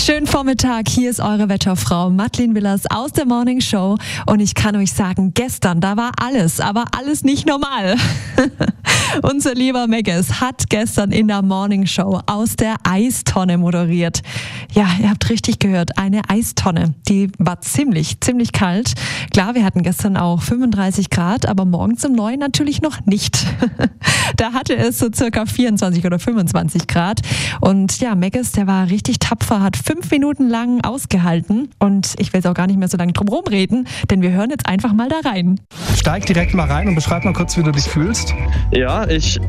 Schönen Vormittag, hier ist eure Wetterfrau Madeleine Willers aus der Morning Show und ich kann euch sagen, gestern, da war alles, aber alles nicht normal. Unser lieber Megges hat gestern in der Morning Show aus der Eistonne moderiert. Ja, ihr habt richtig gehört, eine Eistonne. Die war ziemlich kalt. Klar, wir hatten gestern auch 35 Grad, aber morgens um 9 natürlich noch nicht. Da hatte es so circa 24 oder 25 Grad. Und ja, Megges, der war richtig tapfer, hat 5 Minuten lang ausgehalten. Und ich will jetzt auch gar nicht mehr so lange drum rumreden, denn wir hören jetzt einfach mal da rein. Steig direkt mal rein und beschreib mal kurz, wie du dich fühlst. Ja,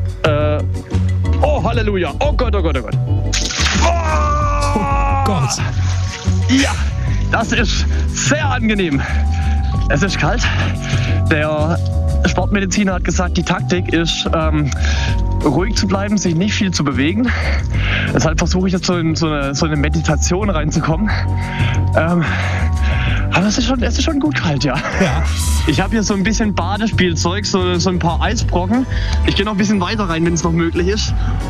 oh Halleluja, oh Gott, oh Gott, oh Gott. Oh Gott. Ja, das ist sehr angenehm. Es ist kalt. Der Sportmediziner hat gesagt, die Taktik ist, ruhig zu bleiben, sich nicht viel zu bewegen. Deshalb versuche ich jetzt so in so eine Meditation reinzukommen. Aber es ist schon gut kalt, ja. Ich habe hier so ein bisschen Badespielzeug, so ein paar Eisbrocken. Ich gehe noch ein bisschen weiter rein, wenn es noch möglich ist.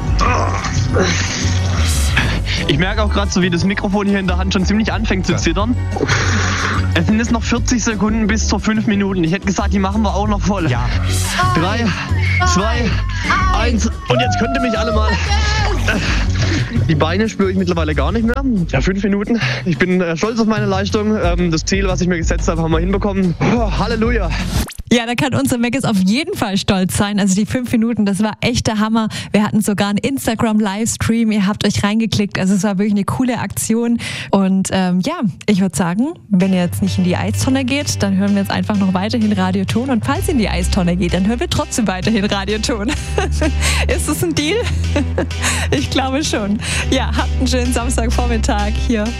Ich merke auch gerade so, wie das Mikrofon hier in der Hand schon ziemlich anfängt zu zittern. Es sind jetzt noch 40 Sekunden bis zu 5 Minuten. Ich hätte gesagt, die machen wir auch noch voll. Ja. 3, 2, 1 und jetzt könnt ihr mich alle mal... Die Beine spüre ich mittlerweile gar nicht mehr. Ja, 5 Minuten. Ich bin stolz auf meine Leistung. Das Ziel, was ich mir gesetzt habe, haben wir hinbekommen. Halleluja. Ja, da kann unser Megges auf jeden Fall stolz sein. Also die 5 Minuten, das war echt der Hammer. Wir hatten sogar einen Instagram-Livestream. Ihr habt euch reingeklickt. Also es war wirklich eine coole Aktion. Und ja, ich würde sagen, wenn ihr jetzt nicht in die Eistonne geht, dann hören wir jetzt einfach noch weiterhin Radioton. Und falls ihr in die Eistonne geht, dann hören wir trotzdem weiterhin Radioton. Ist das ein Deal? Ich glaube schon. Ja, habt einen schönen Samstagvormittag hier.